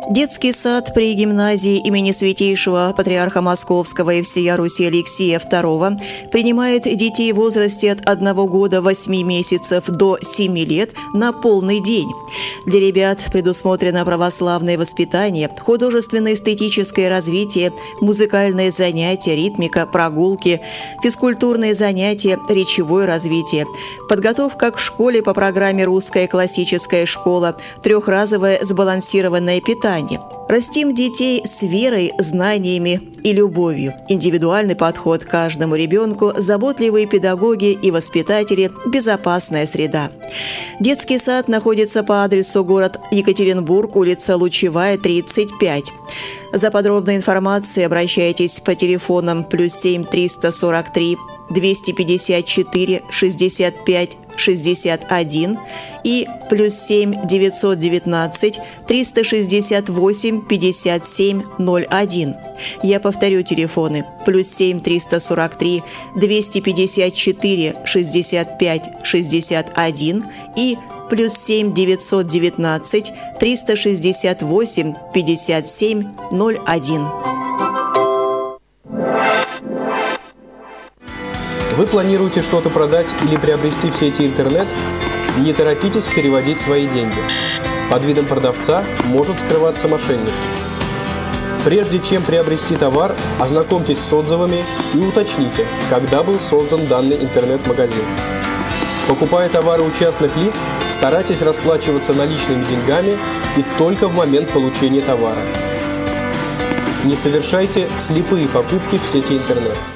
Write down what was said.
Детский сад при гимназии имени Святейшего Патриарха Московского и всея Руси Алексия II принимает детей в возрасте от 1 года 8 месяцев до 7 лет на полный день. Для ребят предусмотрено православное воспитание, художественно-эстетическое развитие, музыкальные занятия, ритмика, прогулки, физкультурные занятия, речевое развитие, подготовка к школе по программе «Русская классическая школа», трехразовое сбалансированное питание. Растим детей с верой, знаниями и любовью. Индивидуальный подход к каждому ребенку, заботливые педагоги и воспитатели, безопасная среда. Детский сад находится по адресу город Екатеринбург, улица Лучевая, 35. За подробной информацией обращайтесь по телефонам +7 343 254 65 61 и +7 919 368 57 01. Я повторю телефоны: +7 343 254 65 61 и +7 919 368 57 01. Вы планируете что-то продать или приобрести в сети интернет? Не торопитесь переводить свои деньги. Под видом продавца может скрываться мошенник. Прежде чем приобрести товар, ознакомьтесь с отзывами и уточните, когда был создан данный интернет-магазин. Покупая товары у частных лиц, старайтесь расплачиваться наличными деньгами и только в момент получения товара. Не совершайте слепые покупки в сети интернет.